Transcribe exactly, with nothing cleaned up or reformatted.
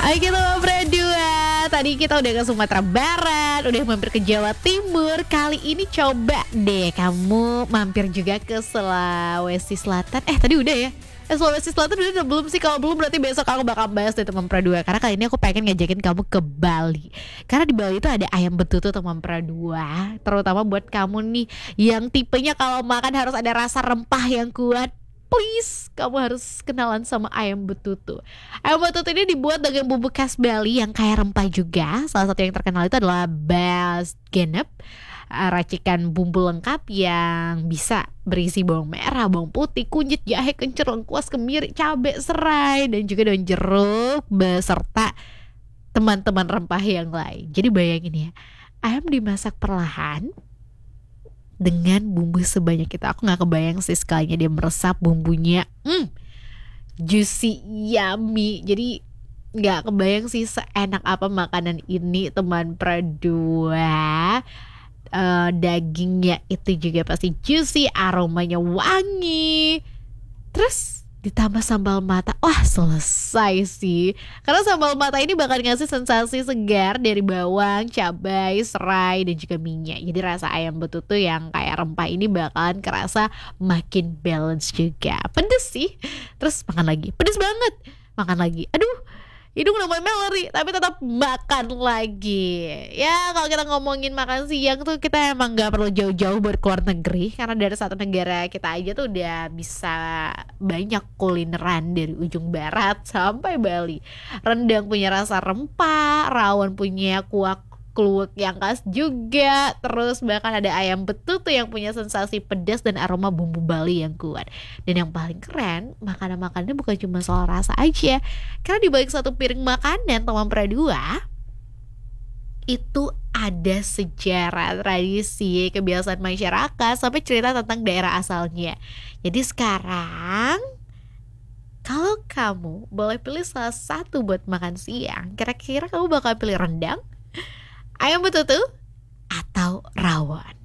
Oke teman berdua, tadi kita udah ke Sumatera Barat, udah mampir ke Jawa Timur. Kali ini coba deh kamu mampir juga ke Sulawesi Selatan. Eh tadi udah ya? Eh, Sulawesi Selatan udah, udah belum sih? Kalau belum berarti besok aku bakal bahas deh teman Pradua. Karena kali ini aku pengen ngajakin kamu ke Bali. Karena di Bali itu ada ayam betutu teman Pradua. Terutama buat kamu nih yang tipenya kalau makan harus ada rasa rempah yang kuat. Please, kamu harus kenalan sama ayam betutu. Ayam betutu ini dibuat dengan bumbu khas Bali yang kaya rempah juga. Salah satu yang terkenal itu adalah bas genep, racikan bumbu lengkap yang bisa berisi bawang merah, bawang putih, kunyit, jahe, kencur, lengkuas, kemiri, cabai, serai, dan juga daun jeruk beserta teman-teman rempah yang lain. Jadi bayangin ya, ayam dimasak perlahan dengan bumbu sebanyak itu. Aku gak kebayang sih sekalinya dia meresap bumbunya, hmm, juicy, yummy. Jadi gak kebayang sih seenak apa makanan ini teman Pradua. uh, Dagingnya itu juga pasti juicy, aromanya wangi. Terus ditambah sambal mata, wah selesai sih. Karena sambal mata ini bakal ngasih sensasi segar dari bawang, cabai, serai, dan juga minyak. Jadi rasa ayam betutu yang kayak rempah ini bakalan kerasa makin balance juga. Pedes sih. Terus makan lagi, pedes banget. Makan lagi, aduh, hidung udah mulai meleri, tapi tetap makan lagi. Ya kalau kita ngomongin makan siang tuh kita emang gak perlu jauh-jauh buat keluar negeri. Karena dari satu negara kita aja tuh udah bisa banyak kulineran dari ujung barat sampai Bali. Rendang punya rasa rempah, rawon punya kuah kluwek yang khas juga. Terus bahkan ada ayam betutu yang punya sensasi pedas dan aroma bumbu Bali yang kuat. Dan yang paling keren, makanan-makanannya bukan cuma soal rasa aja. Karena di balik satu piring makanan teman Pradua itu ada sejarah, tradisi, kebiasaan masyarakat, sampai cerita tentang daerah asalnya. Jadi sekarang kalau kamu boleh pilih salah satu buat makan siang, kira-kira kamu bakal pilih rendang, ayam betutu, atau rawon?